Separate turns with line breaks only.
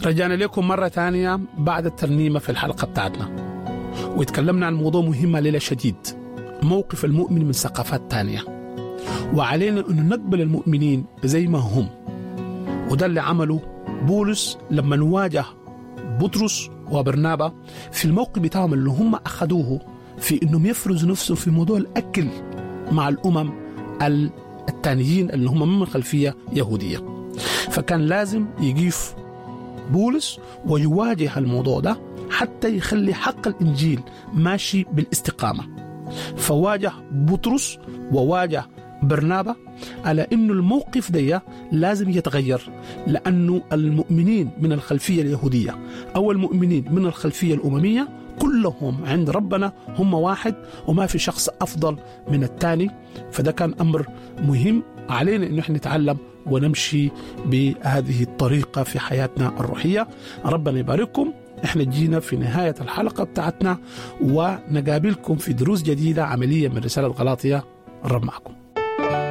رجعنا لكم مرة تانية بعد الترنيمة في الحلقة بتاعتنا، واتكلمنا عن موضوع مهم ليلة شديد، موقف المؤمن من ثقافات تانية، وعلينا أن نقبل المؤمنين زي ما هم. وده اللي عمله بولس لما نواجه بطرس وبرنابا في الموقف بتاعهم اللي هم أخذوه في أنهم يفرزوا نفسهم في موضوع الأكل مع الأمم التانيين اللي هم من خلفية يهودية. فكان لازم يجيف بولس ويواجه الموضوع ده حتى يخلي حق الإنجيل ماشي بالاستقامة. فواجه بطرس وواجه برنابا على أنه الموقف ده لازم يتغير، لأنه المؤمنين من الخلفية اليهودية أو المؤمنين من الخلفية الأممية كلهم عند ربنا هم واحد، وما في شخص أفضل من الثاني. فده كان أمر مهم علينا أن احنا نتعلم ونمشي بهذه الطريقة في حياتنا الروحية. ربنا يبارككم. احنا جينا في نهاية الحلقة بتاعتنا، ونقابلكم في دروس جديدة عملية من رسالة غلاطية. الرب معكم.